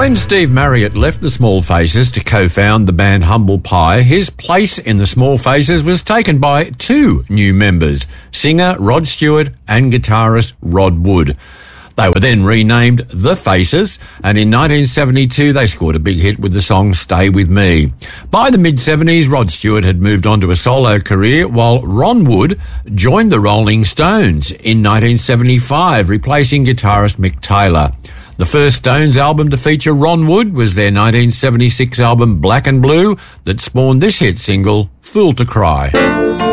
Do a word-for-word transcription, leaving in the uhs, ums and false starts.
When Steve Marriott left the Small Faces to co-found the band Humble Pie, his place in the Small Faces was taken by two new members, singer Rod Stewart and guitarist Rod Wood. They were then renamed The Faces, and in nineteen seventy-two they scored a big hit with the song Stay With Me. By the mid-seventies, Rod Stewart had moved on to a solo career, while Ron Wood joined the Rolling Stones in nineteen seventy-five, replacing guitarist Mick Taylor. The first Stones album to feature Ron Wood was their nineteen seventy-six album Black and Blue that spawned this hit single, Fool to Cry.